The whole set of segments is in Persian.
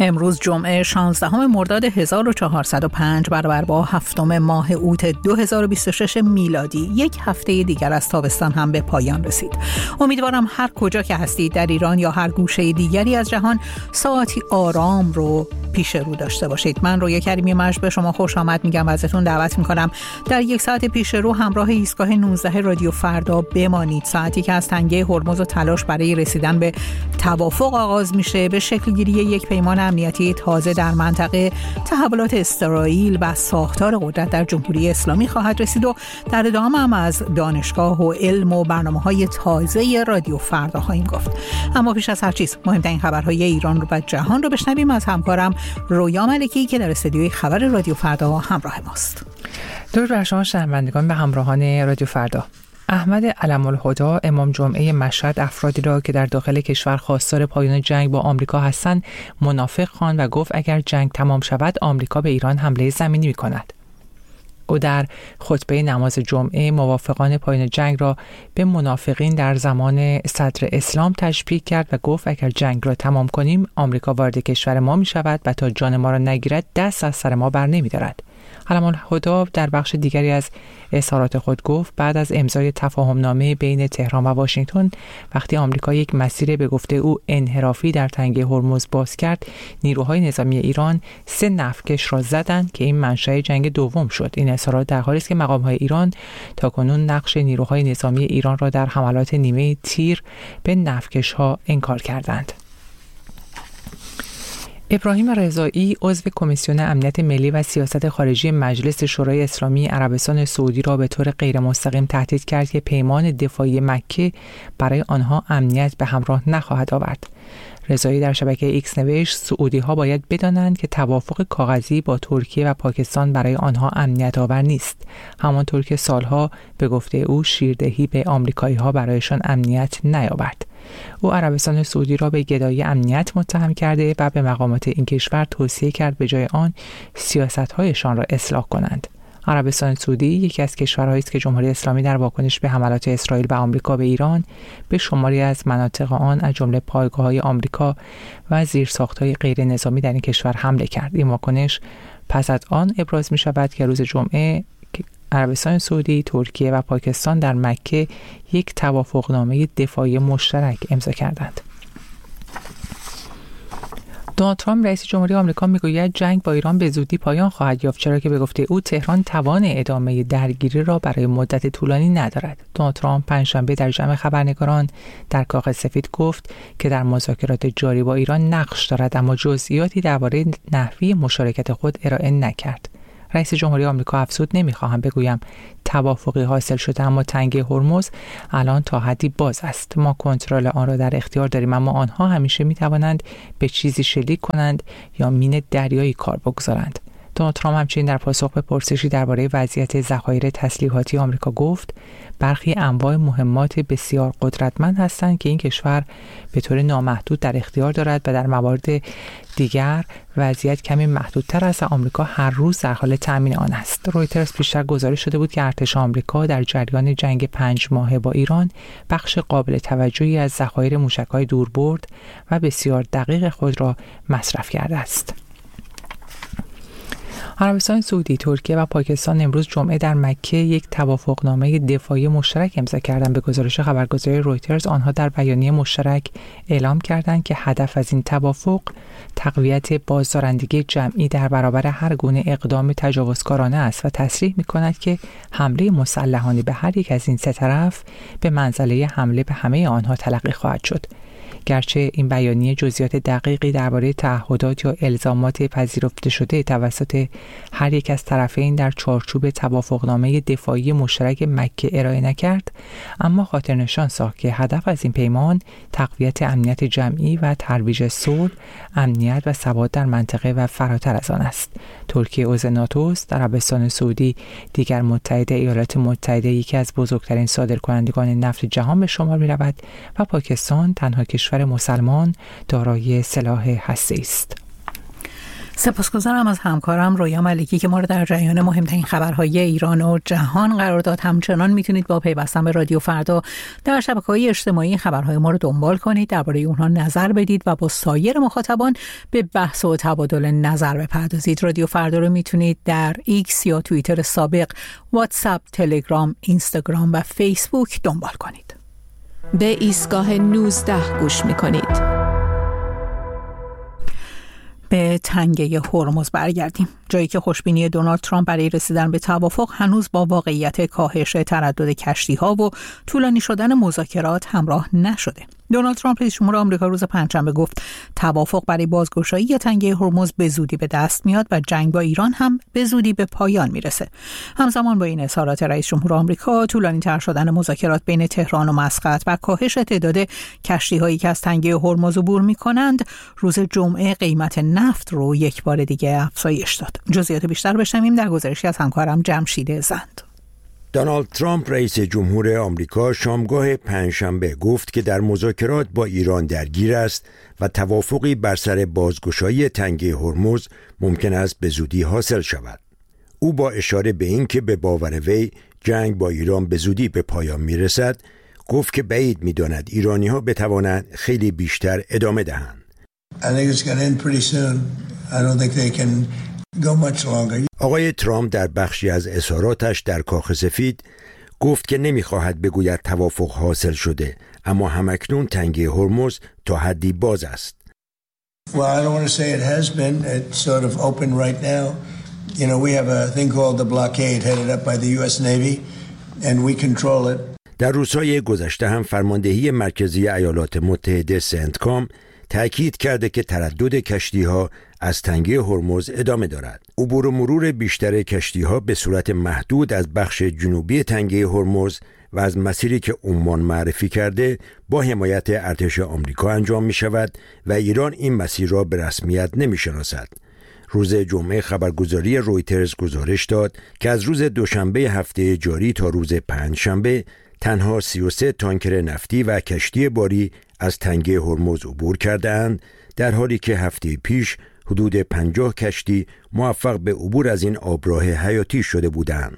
امروز جمعه 16 مرداد 1405 برابر با 7 ماه اوت 2026 میلادی یک هفته دیگر از تابستان هم به پایان رسید. امیدوارم هر کجا که هستید در ایران یا هر گوشه دیگری از جهان ساعتی آرام رو پیش رو داشته باشید. من رویا کریمی مجد به شما خوش آمد میگم و ازتون دعوت میکنم در یک ساعت پیش رو همراه ایستگاه 19 رادیو فردا بمانید. ساعتی که از تنگه هرمز و تلاش برای رسیدن به توافق آغاز میشه، به شکل گیری یک پیمان امنیتی تازه در منطقه، تحولات اسرائیل و ساختار قدرت در جمهوری اسلامی خواهد رسید و در ادامه هم از دانشگاه و علم و برنامه‌های تازه رادیو فردا خواهیم گفت. اما پیش از هر چیز مهمترین خبرهای ایران رو و جهان رو بشنویم از همکارم رویا ملکی که در استودیوی خبر رادیو فردا همراه ماست. درود بر شما شنوندگان و همراهان رادیو فردا. احمد علم‌الهدی امام جمعه مشهد افرادی را که در داخل کشور خواستار پایان جنگ با آمریکا هستند منافق خواند و گفت اگر جنگ تمام شود آمریکا به ایران حمله زمینی می‌کند. او در خطبه نماز جمعه موافقان پایان جنگ را به منافقین در زمان صدر اسلام تشبیه کرد و گفت اگر جنگ را تمام کنیم آمریکا وارد کشور ما می‌شود و تا جان ما را نگیرد دست از سر ما بر نمی‌دارد. علم‌الهدی در بخش دیگری از اظهارات خود گفت بعد از امضای تفاهم‌نامه بین تهران و واشنگتن وقتی آمریکا یک مسیر به گفته او انحرافی در تنگه هرمز باز کرد، نیروهای نظامی ایران 3 نفتکش را زدند که این منشأ جنگ دوم شد. این اظهارات در حالی است که مقام‌های ایران تاکنون نقش نیروهای نظامی ایران را در حملات نیمه تیر به نفتکش‌ها انکار کردند. ابراهیم رضایی عضو کمیسیون امنیت ملی و سیاست خارجی مجلس شورای اسلامی عربستان سعودی را به طور غیر مستقیم تهدید کرد که پیمان دفاعی مکه برای آنها امنیت به همراه نخواهد آورد. رضایی در شبکه ایکس نوشت سعودی ها باید بدانند که توافق کاغذی با ترکیه و پاکستان برای آنها امنیت آور نیست، همانطور که سالها به گفته او شیردهی به آمریکایی ها برایشان امنیت نیاورد. او عربستان سعودی را به گدایی امنیت متهم کرده و به مقامات این کشور توصیه کرد به جای آن سیاست‌هایشان را اصلاح کنند. عربستان سعودی یکی از کشورهایی است که جمهوری اسلامی در واکنش به حملات اسرائیل و آمریکا به ایران به شماری از مناطق آن از جمله پایگاه‌های آمریکا و زیرساخت‌های غیر نظامی در این کشور حمله کرد. این واکنش پس از آن ابراز می‌شود که روز جمعه عربستان سعودی، ترکیه و پاکستان در مکه یک توافقنامه دفاعی مشترک امضا کردند. دونالد ترامپ رئیس جمهوری آمریکا میگوید جنگ با ایران به زودی پایان خواهد یافت، چرا که به گفته او تهران توان ادامه درگیری را برای مدت طولانی ندارد. دونالد ترامپ پنجشنبه در جمع خبرنگاران در کاخ سفید گفت که در مذاکرات جاری با ایران نقش دارد اما جزئیاتی درباره نحوی مشارکت خود ارائه نکرد. رئیس جمهوری آمریکا افزود نمیخواهم بگویم توافقی حاصل شده اما تنگه هرمز الان تا حدی باز است. ما کنترل آن را در اختیار داریم اما آنها همیشه میتوانند به چیزی شلیک کنند یا مین دریایی کار بگذارند. دونالد ترامپ همچنین در پاسخ به پرسشی درباره وضعیت ذخایر تسلیحاتی آمریکا گفت برخی انواع مهمات بسیار قدرتمند هستند که این کشور به طور نامحدود در اختیار دارد و در موارد دیگر وضعیت کمی محدودتر است و آمریکا هر روز در حال تأمین آن است. رویترز پیشتر گزارش داده بود که ارتش آمریکا در جریان جنگ 5 ماهه با ایران بخش قابل توجهی از ذخایر موشک‌های دوربرد و بسیار دقیق خود را مصرف کرده است. عربستان سعودی، ترکیه و پاکستان امروز جمعه در مکه یک توافقنامه دفاعی مشترک امضا کردند. به گزارش خبرگزاری رویترز آنها در بیانیه مشترک اعلام کردند که هدف از این توافق تقویت بازدارندگی جمعی در برابر هر گونه اقدام تجاوزکارانه است و تصریح می‌کند که حمله مسلحانه به هر یک از این 3 طرف به منزله حمله به همه آنها تلقی خواهد شد. گرچه این بیانیه جزئیات دقیقی درباره تعهدات یا الزامات پذیرفته شده توسط هر یک از طرفین در چارچوب توافقنامه دفاعی مشترک مکه ارائه نکرد، اما خاطرنشان ساخت که هدف از این پیمان تقویت امنیت جمعی و ترویج صلح، امنیت و ثبات در منطقه و فراتر از آن است. ترکیه عضو ناتو است، عربستان سعودی دیگر متحد ایالات متحده یکی از بزرگترین صادرکنندگان نفت جهان به شمار می‌رود و پاکستان تنها کشور مسلمان دارای سلاح هسته‌ای است. سپاسگزارم از همکارم رویا ملکی که ما رو در جریان مهمترین خبرهای ایران و جهان قرار داد. همچنان میتونید با پیوستن به رادیو فردا در شبکه‌های اجتماعی خبرهای ما رو دنبال کنید، درباره اونها نظر بدید و با سایر مخاطبان به بحث و تبادل نظر بپردازید. رادیو فردا رو میتونید در ایکس یا توییتر سابق، واتساپ، تلگرام، اینستاگرام و فیسبوک دنبال کنید. به ایستگاه 19 گوش میکنید. به تنگه هرمز برگردیم، جایی که خوشبینی دونالد ترامپ برای رسیدن به توافق هنوز با واقعیت کاهش تردد کشتی‌ها و طولانی شدن مذاکرات همراه نشده. دونالد ترامپ رئیس جمهور آمریکا روز پنجشنبه گفت توافق برای بازگشایی تنگه هرمز به زودی به دست میاد و جنگ با ایران هم به زودی به پایان میرسه. همزمان با این اظهارات رئیس جمهور آمریکا، طولانی تر شدن مذاکرات بین تهران و مسقط و کاهش تعداد کشتی‌هایی که از تنگه هرمز عبور میکنند، روز جمعه قیمت نفت رو یک بار دیگه افزایش داد. جزئیات بیشتر بشنویم در گزارشی از همکارم جمشید زند. دونالد ترامپ رئیس جمهور آمریکا شامگاه پنجشنبه گفت که در مذاکرات با ایران درگیر است و توافقی بر سر بازگشایی تنگه هرمز ممکن است به زودی حاصل شود. او با اشاره به این که به باور وی جنگ با ایران به زودی به پایان میرسد، گفت که بعید می‌داند ایرانی‌ها بتوانند خیلی بیشتر ادامه دهند. آقای ترامپ در بخشی از اظهاراتش در کاخ سفید گفت که نمیخواهد بگوید توافق حاصل شده، اما همکنون تنگه هرمز تا حدی باز است. در روزهای گذشته هم فرماندهی مرکزی ایالات متحده سنتکام تأکید کرده که تردد کشتی‌ها از تنگه هرمز ادامه دارد. عبور و مرور بیشتر کشتی‌ها به صورت محدود از بخش جنوبی تنگه هرمز و از مسیری که عمان معرفی کرده با حمایت ارتش آمریکا انجام می شود و ایران این مسیر را به رسمیت نمی شناسد. روز جمعه خبرگزاری رویترز گزارش داد که از روز دوشنبه هفته جاری تا روز پنجشنبه تنها 33 تانکر نفتی و کشتی باری از تنگه هرمز عبور کردند، در حالی که هفته پیش حدود 50 کشتی موفق به عبور از این آبراه حیاتی شده بودند.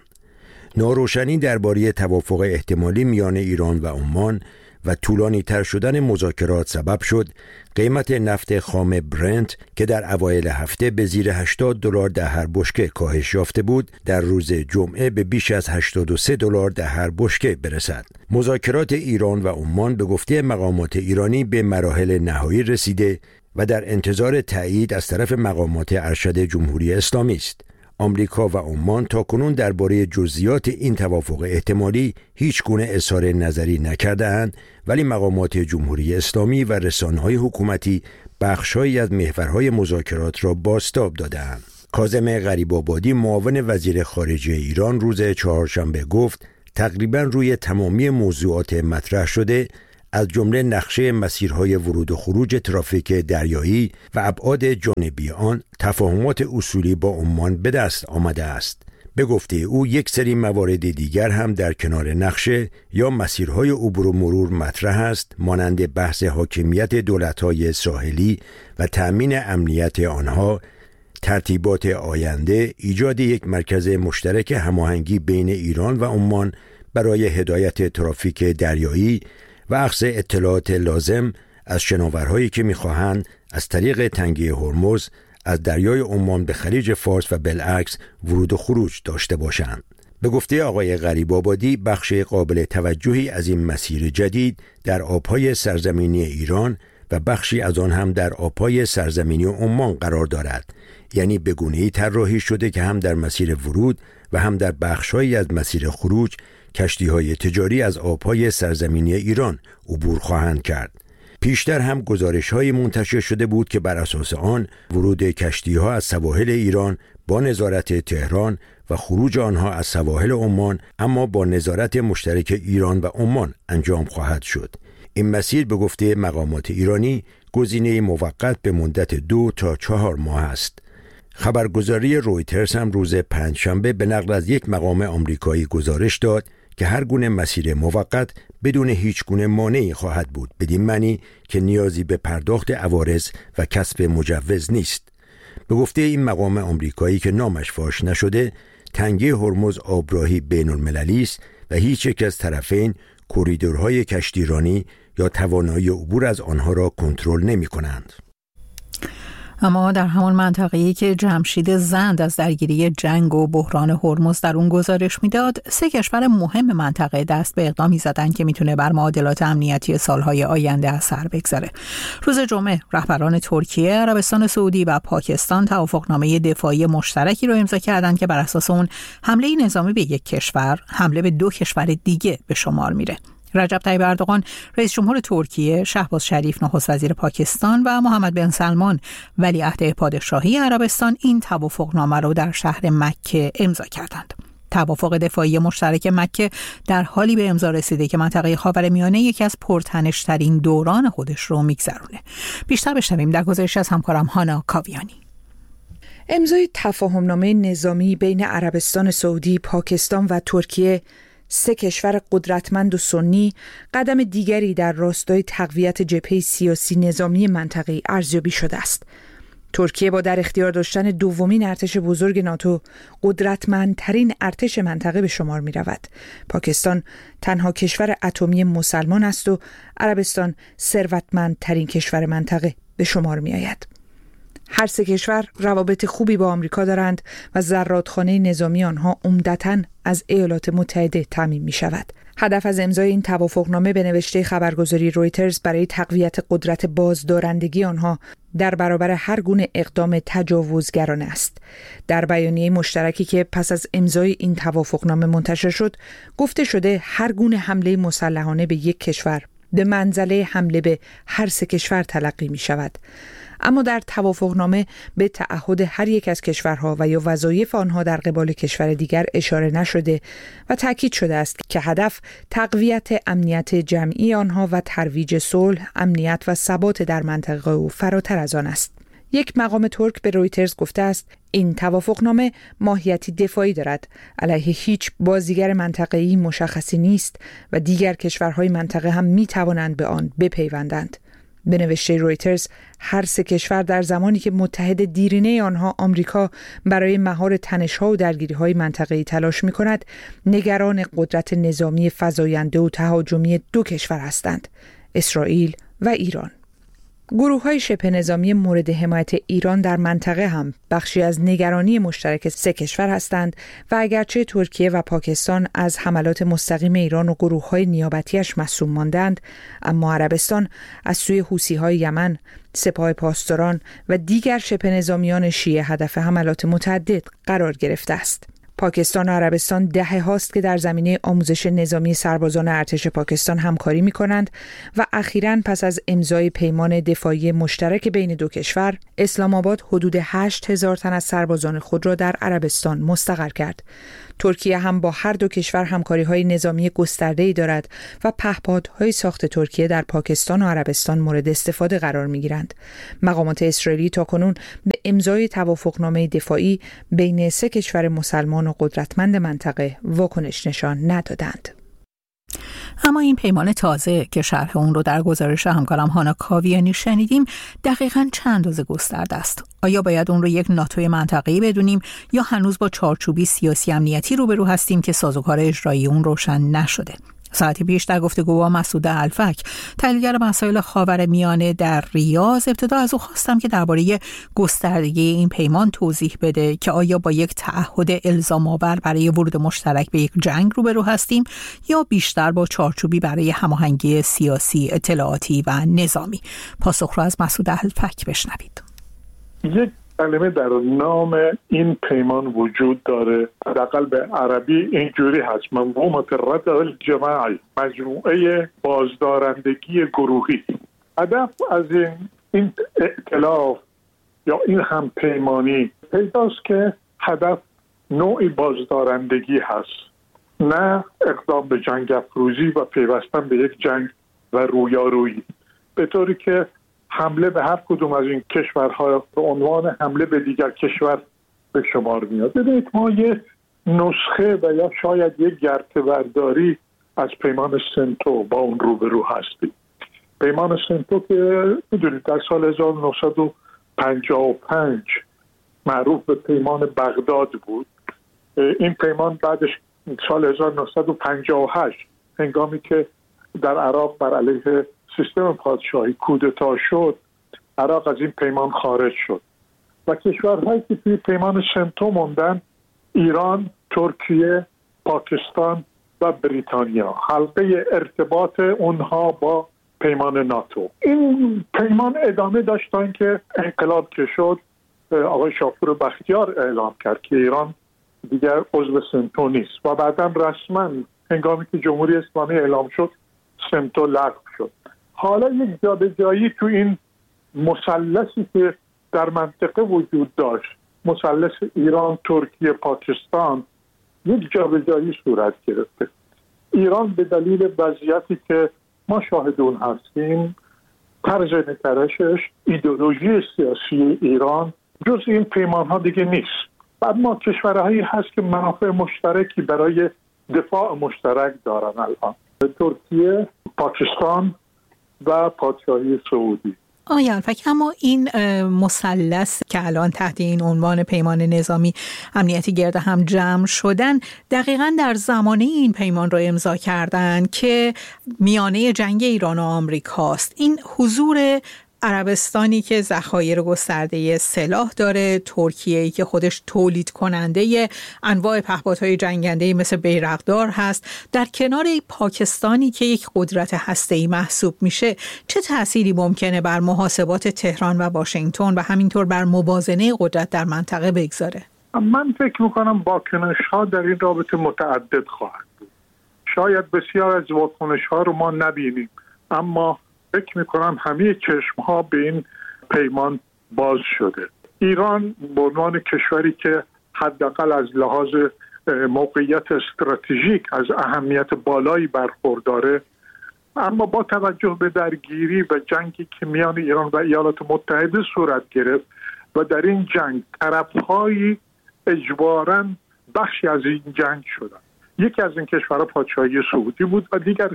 ناروشنی درباره توافق احتمالی میان ایران و عمان و طولانی تر شدن مذاکرات سبب شد قیمت نفت خام برنت که در اوایل هفته به زیر $80 در هر بشکه کاهش یافته بود، در روز جمعه به بیش از $83 در هر بشکه برسد. مذاکرات ایران و عمان به گفته مقامات ایرانی به مراحل نهایی رسیده و در انتظار تایید از طرف مقامات ارشد جمهوری اسلامی است. آمریکا و عمان تاکنون درباره جزئیات این توافق احتمالی هیچ گونه اظهار نظری نکرده‌اند، ولی مقامات جمهوری اسلامی و رسانه‌های حکومتی بخش‌هایی از محورهای مذاکرات را بازتاب داده‌اند. کاظم غریب‌آبادی معاون وزیر خارجه ایران روز چهارشنبه گفت تقریباً روی تمامی موضوعات مطرح شده، از جمله نقشه مسیرهای ورود و خروج ترافیک دریایی و ابعاد جانبی آن، تفاهمات اصولی با عمان به دست آمده است. به گفته او یک سری موارد دیگر هم در کنار نقشه یا مسیرهای عبور و مرور مطرح است، مانند بحث حاکمیت دولت‌های ساحلی و تأمین امنیت آنها، ترتیبات آینده، ایجاد یک مرکز مشترک هماهنگی بین ایران و عمان برای هدایت ترافیک دریایی و اخذ اطلاعات لازم از شناورهایی که می‌خواهند از طریق تنگه هرمز از دریای عمان به خلیج فارس و بالعکس ورود و خروج داشته باشند. به گفته آقای غریب‌آبادی بخش قابل توجهی از این مسیر جدید در آب‌های سرزمینی ایران و بخشی از آن هم در آب‌های سرزمینی عمان قرار دارد، یعنی به گونه‌ای طراحی شده که هم در مسیر ورود و هم در بخش‌هایی از مسیر خروج کشتی‌های تجاری از آب‌های سرزمینی ایران عبور خواهند کرد. پیشتر هم گزارش‌های منتشر شده بود که بر اساس آن ورود کشتی‌ها از سواحل ایران با نظارت تهران و خروج آنها از سواحل عمان اما با نظارت مشترک ایران و عمان انجام خواهد شد. این مسیر به گفته مقامات ایرانی گزینه موقت به مدت 2 تا 4 ماه است. خبرگزاری رویترز هم روز پنجشنبه به نقل از یک مقام آمریکایی گزارش داد که هر گونه مسیر موقت بدون هیچ گونه مانعی خواهد بود، بدین معنی که نیازی به پرداخت عوارض و کسب مجوز نیست. به گفته این مقام آمریکایی که نامش فاش نشده، تنگه هرمز آبراهی بین‌المللی است و هیچ یک از طرفین کوریدورهای کشتیرانی یا توانایی عبور از آنها را کنترل نمی‌کنند. اما در همان منطقه‌ای که جمشید زند از درگیری جنگ و بحران هرمز در اون گزارش میداد، 3 کشور مهم منطقه دست به اقدامی زدن که میتونه بر معادلات امنیتی سالهای آینده اثر بگذاره. روز جمعه رهبران ترکیه، عربستان سعودی و پاکستان توافقنامه دفاعی مشترکی رو امضا کردند که بر اساس اون حمله نظامی به یک کشور، حمله به 2 کشور دیگه به شمار میره. رجب طیب اردوغان رئیس جمهور ترکیه، شهباز شریف نخست وزیر پاکستان و محمد بن سلمان ولیعهد پادشاهی عربستان این توافقنامه را در شهر مکه امضا کردند. توافق دفاعی مشترک مکه در حالی به امضا رسیده که منطقه خاورمیانه یکی از پرتنش‌ترین دوران خودش رو میگذرونه. بیشتر بشنویم در گزارش از همکارم هانا کاویانی. امضای تفاهمنامه نظامی بین عربستان سعودی، پاکستان و ترکیه، 3 کشور قدرتمند و سنی، قدم دیگری در راستای تقویت جبهه سیاسی نظامی منطقه‌ای ارزیابی شده است. ترکیه با در اختیار داشتن دومین ارتش بزرگ ناتو، قدرتمندترین ارتش منطقه به شمار می رود. پاکستان تنها کشور اتمی مسلمان است و عربستان ثروتمندترین کشور منطقه به شمار می آید. هر 3 کشور روابط خوبی با آمریکا دارند و زرادخانه نظامی آنها عمدتاً از ایالات متحده تامین می شود. هدف از امضای این توافقنامه به نوشته خبرگزاری رویترز برای تقویت قدرت بازدارندگی آنها در برابر هر گونه اقدام تجاوزگرانه است. در بیانیه مشترکی که پس از امضای این توافقنامه منتشر شد، گفته شده هر گونه حمله مسلحانه به یک کشور به منزله حمله به هر 3 کشور تلقی می شود. اما در توافقنامه به تعهد هر یک از کشورها و یا وظایف آنها در قبال کشور دیگر اشاره نشده و تاکید شده است که هدف تقویت امنیت جمعی آنها و ترویج صلح، امنیت و ثبات در منطقه و فراتر از آن است. یک مقام ترک به رویترز گفته است این توافقنامه ماهیتی دفاعی دارد، علیه هیچ بازیگر منطقه‌ای مشخصی نیست و دیگر کشورهای منطقه هم می توانند به آن بپیوندند. به نوشته رویترز، هر 3 کشور در زمانی که متحد دیرینه آنها آمریکا برای مهار تنش‌ها و درگیری‌های منطقه‌ای تلاش می‌کند، نگران قدرت نظامی فزاینده و تهاجمی 2 کشور هستند: اسرائیل و ایران. گروه‌های شبه نظامی مورد حمایت ایران در منطقه هم بخشی از نگرانی مشترک 3 کشور هستند و اگرچه ترکیه و پاکستان از حملات مستقیم ایران و گروه‌های نیابتیش مصون ماندند، اما عربستان از سوی حوثی‌های یمن، سپاه پاسداران و دیگر شبه نظامیان شیعه هدف حملات متعدد قرار گرفته است. پاکستان و عربستان دهه هاست که در زمینه آموزش نظامی سربازان ارتش پاکستان همکاری می کنند و اخیراً پس از امضای پیمان دفاعی مشترک بین 2 کشور، اسلام آباد حدود 8,000 تن از سربازان خود را در عربستان مستقر کرد. ترکیه هم با هر 2 کشور همکاری‌های نظامی گسترده‌ای دارد و پهپادهای ساخت ترکیه در پاکستان و عربستان مورد استفاده قرار می‌گیرند. مقامات اسرائیلی تاکنون به امضای توافقنامه دفاعی بین 3 کشور مسلمان و قدرتمند منطقه واکنش نشان ندادند. اما این پیمان تازه که شرح اون رو در گزارش همکارم هانا کاویانی شنیدیم دقیقاً چند اندازه گسترده است؟ آیا باید اون رو یک ناتوی منطقه‌ای بدونیم یا هنوز با چارچوبی سیاسی امنیتی روبرو هستیم که سازوکار اجرایی اون روشن نشده؟ ساعتی پیش در گفتگو با مسعود الفک، تحلیلگر مسائل خاورمیانه در ریاض، ابتدا از او خواستم که درباره گستردگی این پیمان توضیح بده که آیا با یک تعهد الزام‌آور برای ورود مشترک به یک جنگ روبرو هستیم یا بیشتر با چارچوبی برای هماهنگی سیاسی، اطلاعاتی و نظامی. پاسخ را از مسعود الفک بشنوید. یک کلمه در نام این پیمان وجود داره، حداقل به عربی اینجوری هست: منظومه الردع الجماعی، مجموعه بازدارندگی گروهی. هدف از این ائتلاف یا این هم پیمانی پیداست که هدف نوعی بازدارندگی هست، نه اقدام به جنگ افروزی و پیوستن به یک جنگ و رویارویی، به طوری که حمله به هر کدوم از این کشورها به عنوان حمله به دیگر کشور به شمار میاد. ببینید ما یه نسخه و یا شاید یک گرته‌برداری از پیمان سنتو با اون روبرو هستیم. پیمان سنتو که میدونید در سال 1955 معروف به پیمان بغداد بود. این پیمان بعدش سال 1958 هنگامی که در عراق بر علیه سیستم پادشاهی کودتا شد، عراق از این پیمان خارج شد و کشورهایی که توی پیمان سنتو موندن ایران، ترکیه، پاکستان و بریتانیا، حلقه ارتباط اونها با پیمان ناتو. این پیمان ادامه داشت تا اینکه انقلاب که شد آقای شاپور بختیار اعلام کرد که ایران دیگر عضو سنتو نیست و بعداً رسما هنگامی که جمهوری اسلامی اعلام شد سنتو لغو شد. حالا یک جابجایی تو این مثلثی که در منطقه وجود داشت، مثلث ایران، ترکیه، پاکستان، یک جابجایی صورت گرفته. ایران به دلیل وضعیتی که ما شاهد اون هستیم، طرز نگرشش، ایدئولوژی سیاسی ایران جز این پیمان ها دیگه نیست. بعد ما کشورهایی هست که منافع مشترکی برای دفاع مشترک دارن الان، ترکیه، پاکستان و پادشاهی سعودی. آقای الفک، اما این مثلث که الان تحت این عنوان پیمان نظامی امنیتی گرد هم جمع شدن، دقیقاً در زمانه این پیمان رو امضا کردن که میانه جنگ ایران و آمریکاست. این حضور عربستانی که ذخایر گسترده سلاح داره، ترکیه‌ای که خودش تولید کننده انواع پهپادهای جنگنده مثل بیرقدار هست، در کنار پاکستانی که یک قدرت هسته‌ای محسوب میشه، چه تأثیری ممکنه بر محاسبات تهران و واشنگتن و همینطور بر موازنه قدرت در منطقه بگذاره؟ من فکر میکنم واکنش‌ها در این رابطه متعدد خواهد بود. شاید بسیار از واکنش‌ها رو ما نبینیم، اما فکر میکنم همه چشمها به این پیمان باز شده. ایران به عنوان کشوری که حداقل از لحاظ موقعیت استراتژیک از اهمیت بالایی برخورداره، اما با توجه به درگیری و جنگی که میان ایران و ایالات متحده صورت گرفت و در این جنگ طرف‌هایی اجباراً بخشی از این جنگ شدن. یکی از این کشورها پادشاهی سعودی بود و دیگر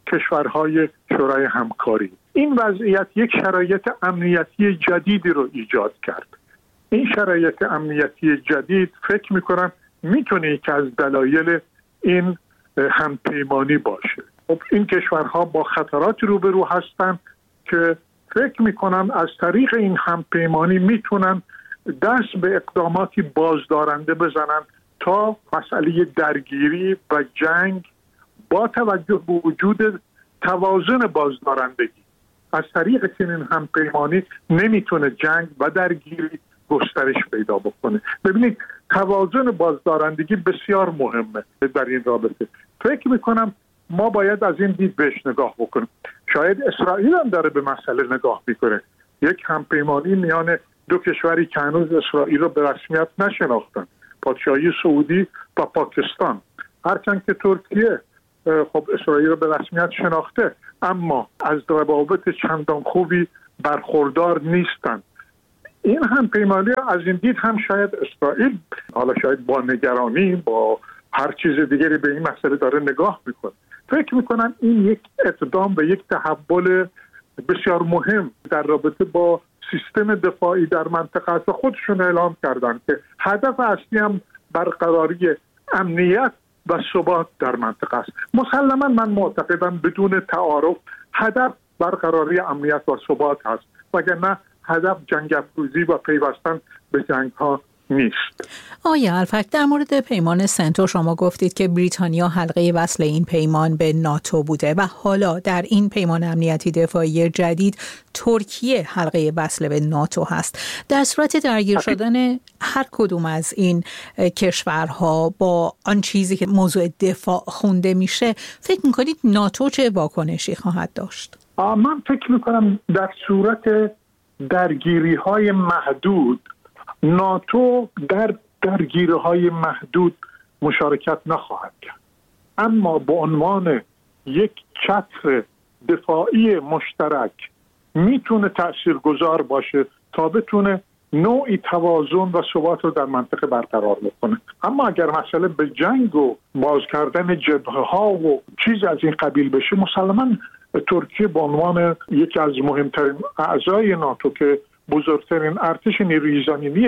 کشورهای شورای همکاری. این وضعیت یک شرایط امنیتی جدیدی رو ایجاد کرد. این شرایط امنیتی جدید فکر میکنم میتونه یکی از دلایل این همپیمانی باشه. خب این کشورها با خطراتی روبرو هستن که فکر میکنم از طریق این همپیمانی میتونن دست به اقداماتی بازدارنده بزنن تا مسئله درگیری و جنگ با توجه به وجود توازن بازدارندگی از طریق چنین همپیمانی نمیتونه جنگ و درگیری گسترش پیدا بکنه. ببینید توازن بازدارندگی بسیار مهمه در این رابطه. فکر میکنم ما باید از این دید بهش نگاه بکنیم. شاید اسرائیل هم داره به مسئله نگاه میکنه. یک همپیمانی میان دو کشوری که هنوز اسرائیل رو به رسمیت نشناختن، پادشاهی سعودی و پاکستان. هرچند که ترکیه خب اسرائیل رو به رسمیت شناخته، اما از روابط چندان خوبی برخوردار نیستن. این همپیمانی از این دید هم شاید اسرائیل حالا شاید با نگرانی، با هر چیز دیگری به این مسئله داره نگاه میکنه. فکر میکنم این یک اقدام و یک تحول بسیار مهم در رابطه با سیستم دفاعی در منطقه است و خودشون اعلام کردن که هدف اصلی هم برقراری امنیت و ثبات در منطقه است. مسلما من معتقدم بدون تعارف هدف برقراری امنیت و ثبات است، وگرنه هدف جنگ افروزی و پیوستن به جنگ ها نیست. آقای الفک، در مورد پیمان سنتو شما گفتید که بریتانیا حلقه وصل این پیمان به ناتو بوده و حالا در این پیمان امنیتی دفاعی جدید ترکیه حلقه وصل به ناتو هست. در صورت درگیر شدن هر کدوم از این کشورها با آن چیزی که موضوع دفاع خونده میشه، فکر میکنید ناتو چه واکنشی خواهد داشت؟ من فکر میکنم در صورت درگیری‌های محدود ناتو در درگیری‌های محدود مشارکت نخواهد کرد، اما به عنوان یک چتر دفاعی مشترک میتونه تاثیرگذار باشه تا بتونه نوعی توازن و ثبات رو در منطقه برقرار بکنه. اما اگر مسئله به جنگ و باز کردن جبهه‌ها و چیز از این قبیل بشه، مسلماً ترکیه به عنوان یکی از مهمترین اعضای ناتو که بزرگترین ارتش نیروی زمینی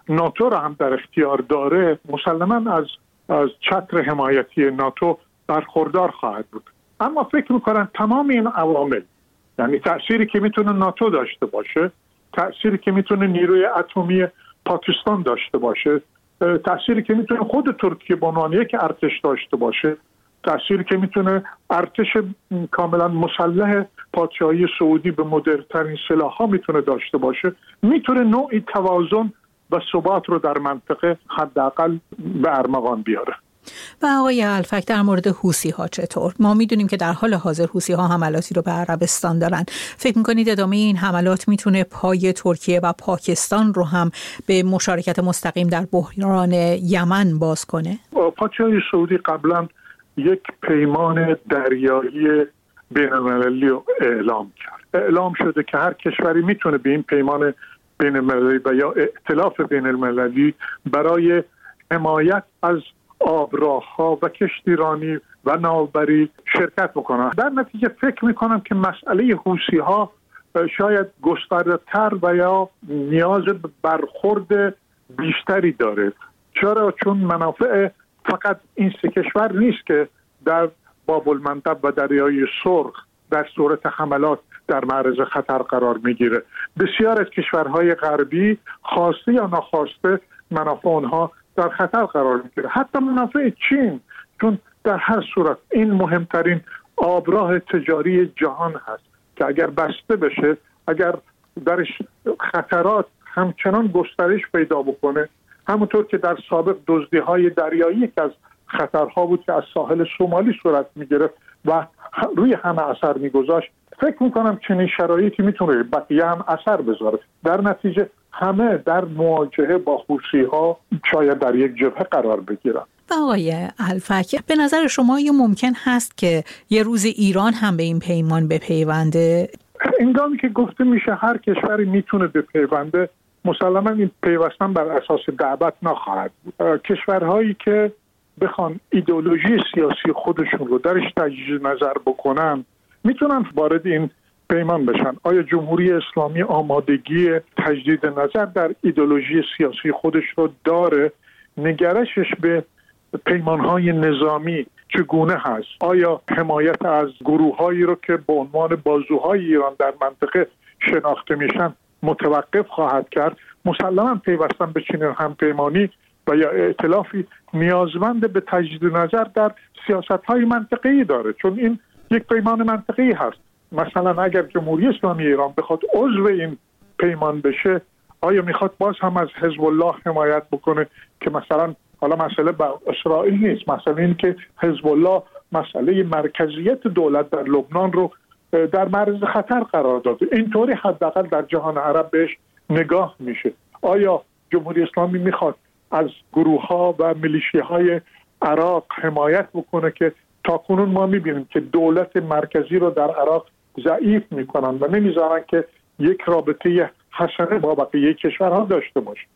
ناتو را هم در اختیار داره، مسلماً از چتر حمایتی ناتو برخوردار خواهد بود. اما فکر میکنم تمام این عوامل، یعنی تأثیری که میتونه ناتو داشته باشه، تأثیری که میتونه نیروی اتمی پاکستان داشته باشه، تأثیری که میتونه خود ترکیه به عنوان یک ارتش داشته باشه، تأثیری که میتونه ارتش کاملا مسلح پادشاهی سعودی به مدرن‌ترین سلاح‌ها میتونه داشته باشه، میتونه نوعی توازن و ثبات رو در منطقه حداقل به ارمغان بیاره. و آقای الفک در مورد حوثی‌ها چطور؟ ما میدونیم که در حال حاضر حوثی‌ها حملاتی رو به عربستان دارن. فکر می‌کنید ادامه این حملات میتونه پای ترکیه و پاکستان رو هم به مشارکت مستقیم در بحران یمن باز کنه؟ پادشاهی سعودی قبلا یک پیمان دریایی بین‌المللی رو اعلام کرد. اعلام شده که هر کشوری میتونه به این پیمان بین‌المللی و یا ائتلاف بین‌المللی برای حمایت از آبراه‌ها و کشتیرانی و ناوبری شرکت بکنه. در نتیجه فکر میکنم که مسئله حوثی‌ها شاید گسترده‌تر و یا نیاز به برخورد بیشتری داره. چرا؟ چون منافع فقط این سه کشور نیست که در باب المندب و دریای سرخ در صورت حملات در معرض خطر قرار میگیره. بسیار از کشورهای غربی خواسته یا ناخواسته منافع اونها در خطر قرار میگیره. حتی منافع چین، چون در هر صورت این مهمترین آبراه تجاری جهان هست که اگر بسته بشه، اگر درش خطرات همچنان گسترش پیدا بکنه، همونطور که در سابق دزدی‌های دریایی یکی از خطرها بود که از ساحل سومالی صورت میگرفت و روی همه اثر میگذاشت، فکر میکنم چنین شرایطی میتونه بقیه هم اثر بذاره. در نتیجه همه در مواجهه با حوثی‌ها شاید در یک جبهه قرار بگیرن. آقای الفک، به نظر شما یا ممکن هست که یه روز ایران هم به این پیمان بپیونده؟ هنگامی که گفته میشه هر کشوری میتونه بپیونده، مسلما این پیوستن بر اساس دعوت نخواهد بود. کشورهایی که بخوان ایدئولوژی سیاسی خودشون رو درش تجدید نظر بکنن میتونن وارد این پیمان بشن. آیا جمهوری اسلامی آمادگی تجدید نظر در ایدئولوژی سیاسی خودش رو داره؟ نگرشش به پیمانهای نظامی چگونه هست؟ آیا حمایت از گروه‌هایی رو که به عنوان بازوهای ایران در منطقه شناخته میشن متوقف خواهد کرد؟ مسلماً پیوستن به چنین همپیمانی و یا ائتلافی نیازمند به تجدید نظر در سیاست‌های منطقه‌ای داره، چون این یک پیمان منطقه‌ای هست. مثلا اگر جمهوری اسلامی ایران بخواد عضو این پیمان بشه، آیا میخواد باز هم از حزب الله حمایت بکنه که مثلا حالا مسئله با اسرائیل نیست، مسئله این که حزب الله مسئله مرکزیت دولت در لبنان رو در معرض خطر قرار داده، اینطوری حداقل در جهان عرب بهش نگاه میشه. آیا جمهوری اسلامی میخواد از گروه‌ها و میلیشیاهای عراق حمایت بکنه که تاکنون ما میبینیم که دولت مرکزی رو در عراق ضعیف میکنن و نمیذارن که یک رابطه حسنه با بقیه کشورها داشته باشه؟